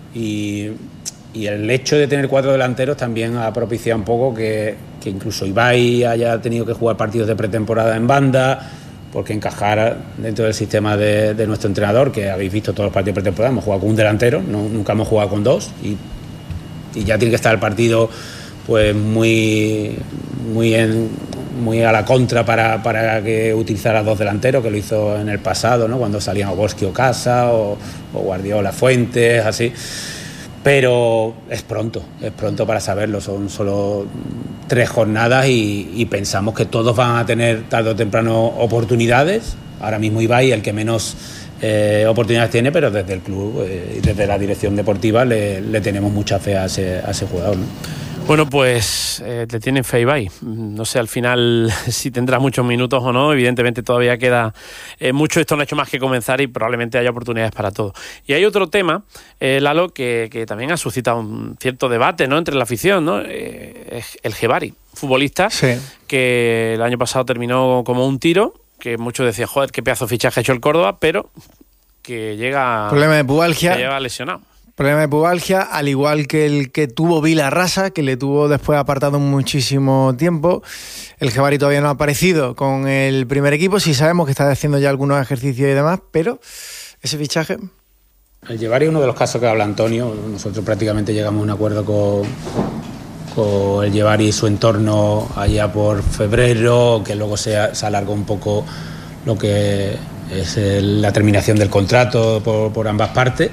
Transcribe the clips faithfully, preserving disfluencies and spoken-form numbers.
Y, y el hecho de tener cuatro delanteros también ha propiciado un poco que, que incluso Ibai haya tenido que jugar partidos de pretemporada en banda, porque encajar dentro del sistema de, de nuestro entrenador, que habéis visto todos los partidos de pretemporada, hemos jugado con un delantero, no, nunca hemos jugado con dos, y, y ya tiene que estar el partido pues muy, muy, en, muy a la contra para, para que utilizara dos delanteros, que lo hizo en el pasado, ¿no? Cuando salían Oborski o Casa, o, o Guardiola Fuentes, así. Pero es pronto, es pronto para saberlo, son solo tres jornadas y, y pensamos que todos van a tener tarde o temprano oportunidades. Ahora mismo Ibai, el que menos eh, oportunidades tiene, pero desde el club eh, y desde la dirección deportiva le, le tenemos mucha fe a ese, a ese jugador, ¿no? Bueno, pues eh, le tienen fe a Ibai. No sé al final si tendrá muchos minutos o no. Evidentemente todavía queda eh, mucho. Esto no ha hecho más que comenzar y probablemente haya oportunidades para todos. Y hay otro tema, eh, Lalo, que, que también ha suscitado un cierto debate, ¿no?, entre la afición, ¿no? Eh, el Jebari, futbolista, sí, que el año pasado terminó como un tiro, que muchos decían, joder, qué pedazo de fichaje ha hecho el Córdoba, pero que llega... Problema de pubalgia. Que llega lesionado. Problema de pubalgia, al igual que el que tuvo Vilarrasa, que le tuvo después apartado muchísimo tiempo. El Jebari todavía no ha aparecido con el primer equipo, sí sabemos que está haciendo ya algunos ejercicios y demás, pero ese fichaje... El Jebari es uno de los casos que habla Antonio. Nosotros prácticamente llegamos a un acuerdo con, con el Jebari y su entorno allá por febrero, que luego se, se alargó un poco lo que es el, la terminación del contrato por, por ambas partes.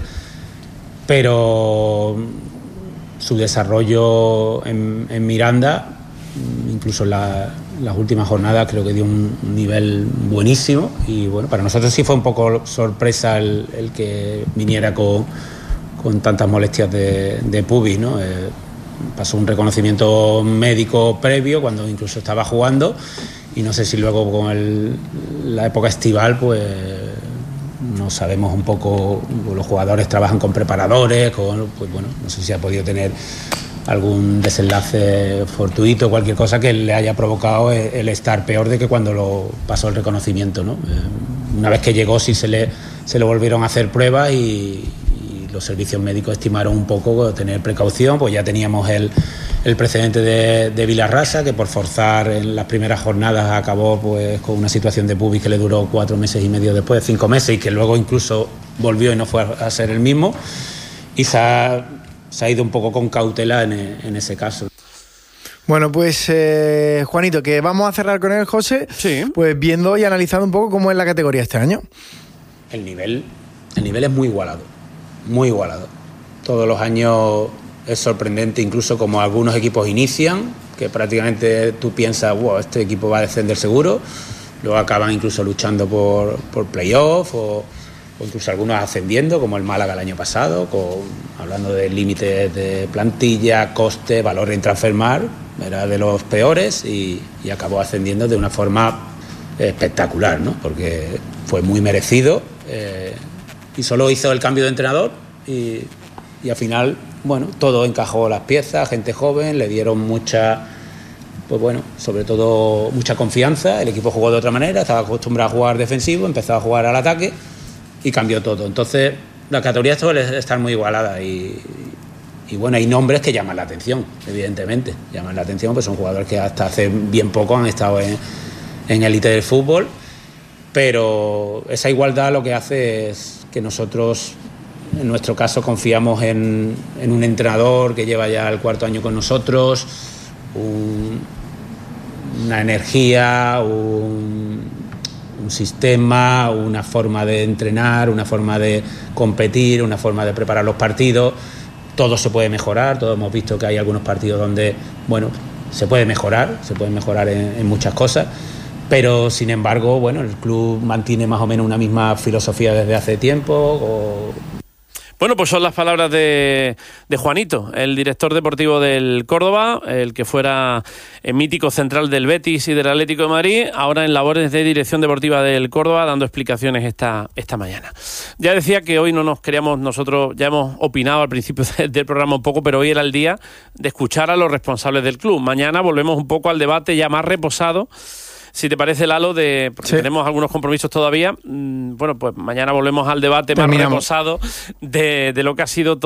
Pero su desarrollo en, en Miranda, incluso en la, las últimas jornadas, creo que dio un nivel buenísimo. Y bueno, para nosotros sí fue un poco sorpresa el, el que viniera con, con tantas molestias de, de pubis, ¿no? Eh, pasó un reconocimiento médico previo cuando incluso estaba jugando, y no sé si luego con el, la época estival, pues... no sabemos un poco, los jugadores trabajan con preparadores, con, pues bueno, no sé si ha podido tener algún desenlace fortuito, cualquier cosa que le haya provocado el estar peor de que cuando lo pasó el reconocimiento, ¿no? Una vez que llegó sí se le, se le volvieron a hacer pruebas y, y los servicios médicos estimaron un poco tener precaución, pues ya teníamos el, el precedente de, de Vilarrasa, que por forzar en las primeras jornadas acabó pues con una situación de pubis que le duró cuatro meses y medio después, cinco meses, y que luego incluso volvió y no fue a ser el mismo, y se ha, se ha ido un poco con cautela en, en ese caso. Bueno, pues eh, Juanito, que vamos a cerrar con él, José, sí, pues viendo y analizando un poco cómo es la categoría este año. El nivel, el nivel es muy igualado, muy igualado. Todos los años es sorprendente, incluso como algunos equipos inician, que prácticamente tú piensas, wow, este equipo va a descender seguro, luego acaban incluso luchando por, por playoff, o, o incluso algunos ascendiendo, como el Málaga el año pasado, con, hablando de límites de plantilla, coste, valor en Transfermarkt, era de los peores, y, y acabó ascendiendo de una forma espectacular, ¿no? Porque fue muy merecido, eh, y solo hizo el cambio de entrenador, y, y al final... bueno, todo encajó las piezas, gente joven, le dieron mucha, pues bueno, sobre todo mucha confianza, el equipo jugó de otra manera, estaba acostumbrado a jugar defensivo, empezó a jugar al ataque y cambió todo. Entonces, la categoría suele estar muy igualada y, y bueno, hay nombres que llaman la atención, evidentemente, llaman la atención, pues son jugadores que hasta hace bien poco han estado en, en élite del fútbol, pero esa igualdad lo que hace es que nosotros... en nuestro caso confiamos en, en un entrenador que lleva ya el cuarto año con nosotros, un, una energía, un, un sistema, una forma de entrenar, una forma de competir, una forma de preparar los partidos. Todo se puede mejorar, todos hemos visto que hay algunos partidos donde, bueno, se puede mejorar, se puede mejorar en, en muchas cosas, pero sin embargo, bueno, el club mantiene más o menos una misma filosofía desde hace tiempo. O... Bueno, pues son las palabras de, de Juanito, el director deportivo del Córdoba, el que fuera el mítico central del Betis y del Atlético de Madrid, ahora en labores de dirección deportiva del Córdoba, dando explicaciones esta, esta mañana. Ya decía que hoy no nos queríamos, nosotros ya hemos opinado al principio del programa un poco, pero hoy era el día de escuchar a los responsables del club. Mañana volvemos un poco al debate ya más reposado. Si te parece, Lalo, de, porque sí, tenemos algunos compromisos todavía, bueno, pues mañana volvemos al debate Terminamos. más reposado de, de lo que ha sido todo.